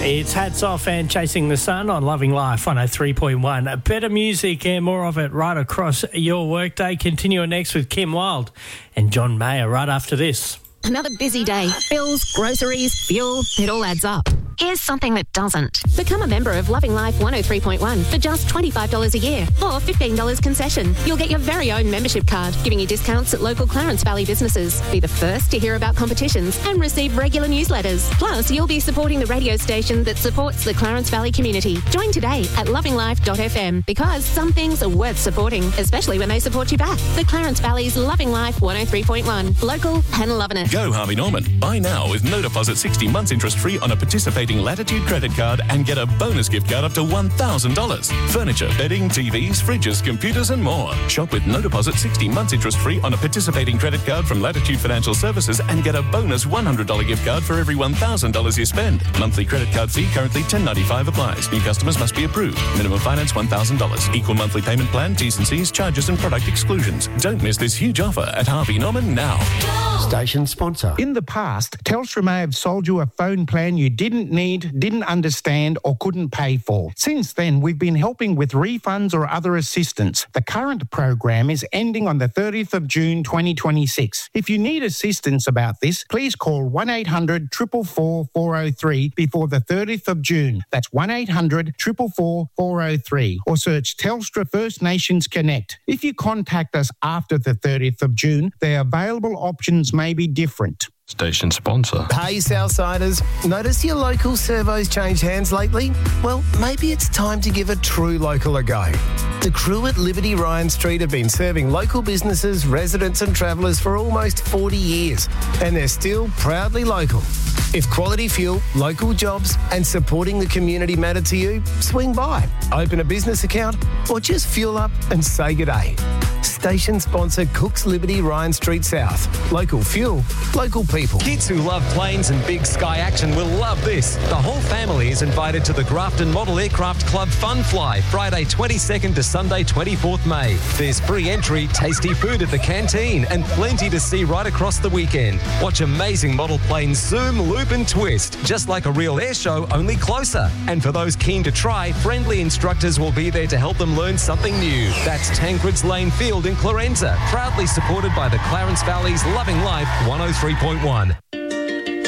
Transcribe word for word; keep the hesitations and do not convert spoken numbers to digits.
It's Hats Off and Chasing the Sun on Loving Life one oh three point one. Better music and more of it right across your workday. Continuing next with Kim Wilde and John Mayer right after this. Another busy day. Bills, groceries, fuel, it all adds up. Here's something that doesn't. Become a member of Loving Life one oh three point one for just twenty-five dollars a year or fifteen dollars concession. You'll get your very own membership card, giving you discounts at local Clarence Valley businesses. Be the first to hear about competitions and receive regular newsletters. Plus, you'll be supporting the radio station that supports the Clarence Valley community. Join today at loving life dot f m because some things are worth supporting, especially when they support you back. The Clarence Valley's Loving Life one oh three point one. Local and loving it. Go Harvey Norman. Buy now with no deposit, sixty months interest free on a participating Latitude credit card and get a bonus gift card up to one thousand dollars. Furniture, bedding, T Vs, fridges, computers and more. Shop with no deposit, sixty months interest free on a participating credit card from Latitude Financial Services and get a bonus one hundred dollars gift card for every one thousand dollars you spend. Monthly credit card fee currently ten dollars ninety-five applies. New customers must be approved. Minimum finance one thousand dollars. Equal monthly payment plan, T's and C's, charges and product exclusions. Don't miss this huge offer at Harvey Norman now. Station sponsor. In the past, Telstra may have sold you a phone plan you didn't need, didn't understand or couldn't pay for. Since then, we've been helping with refunds or other assistance. The current program is ending on the thirtieth of June twenty twenty-six. If you need assistance about this, please call one eight hundred, four four four, four oh three before the thirtieth of June. That's one eight hundred, four four four, four oh three or search Telstra First Nations Connect. If you contact us after the thirtieth of June, the available options may be different. Station sponsor. Hey, Southsiders, notice your local servos changed hands lately? Well, maybe it's time to give a true local a go. The crew at Liberty Ryan Street have been serving local businesses, residents and travellers for almost forty years, and they're still proudly local. If quality fuel, local jobs and supporting the community matter to you, swing by, open a business account or just fuel up and say good day. Station sponsor Cook's Liberty Ryan Street South. Local fuel, local people. Kids who love planes and big sky action will love this. The whole family is invited to the Grafton Model Aircraft Club Fun Fly, Friday twenty-second to Sunday twenty-fourth May. There's free entry, tasty food at the canteen and plenty to see right across the weekend. Watch amazing model planes zoom, loop and twist, just like a real air show, only closer. And for those keen to try, friendly instructors will be there to help them learn something new. That's Tancred's Lane Field in Clarenza, proudly supported by the Clarence Valley's Loving Life one oh three point one.